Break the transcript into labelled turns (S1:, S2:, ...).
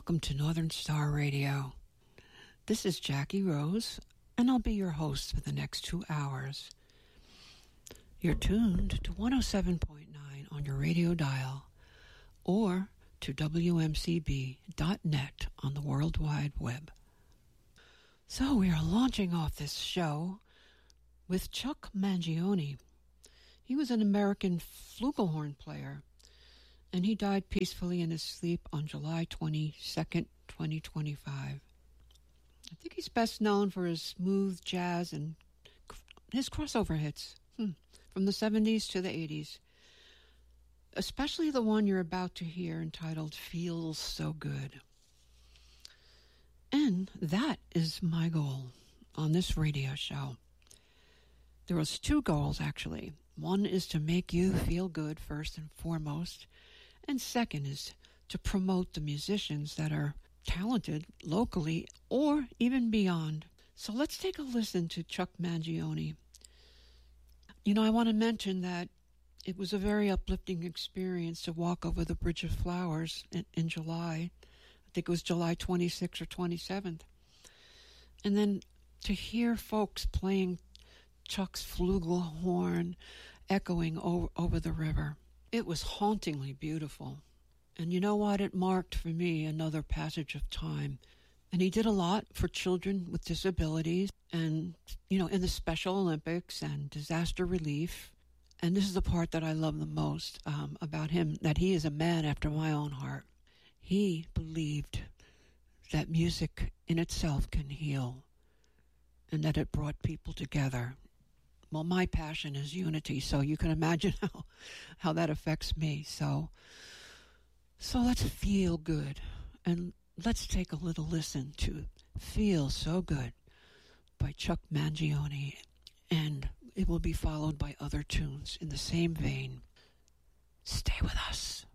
S1: Welcome to Northern Star Radio. This is Jackie Rose, and I'll be your host for the next 2 hours. You're tuned to 107.9 on your radio dial, or to WMCB.net on the World Wide Web. So we are launching off this show with Chuck Mangione. He was an American flugelhorn player, and he died peacefully in his sleep on July 22nd, 2025. I think he's best known for his smooth jazz and his crossover hits from the 70s to the 80s, especially the one you're about to hear entitled Feels So Good. And that is my goal on this radio show. There was 2 goals, actually. One is to make you feel good first and foremost, and second is to promote the musicians that are talented locally or even beyond. So let's take a listen to Chuck Mangione. You know, I want to mention that it was a very uplifting experience to walk over the Bridge of Flowers in July. I think it was July 26th or 27th. And then to hear folks playing Chuck's flugelhorn echoing over the river. It was hauntingly beautiful. And you know what? It marked for me another passage of time. And he did a lot for children with disabilities and, you know, in the Special Olympics and disaster relief. And this is the part that I love the most about him, that he is a man after my own heart. He believed that music in itself can heal and that it brought people together. Well, my passion is unity, so you can imagine how that affects me. So let's feel good, and let's take a little listen to Feel So Good by Chuck Mangione, and it will be followed by other tunes in the same vein. Stay with us.